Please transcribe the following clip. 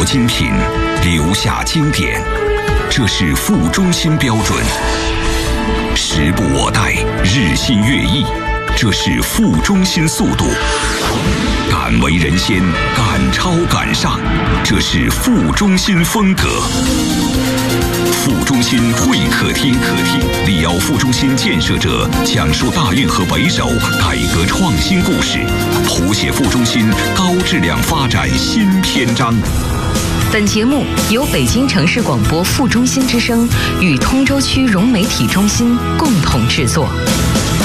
精品，留下经典，这是副中心标准。时不我待，日新月异，这是副中心速度。敢为人先，敢超敢上，这是副中心风格。副中心会客厅，力邀副中心建设者讲述大运河北首改革创新故事，谱写副中心高质量发展新篇章。 本节目由北京城市广播副中心之声与通州区融媒体中心共同制作。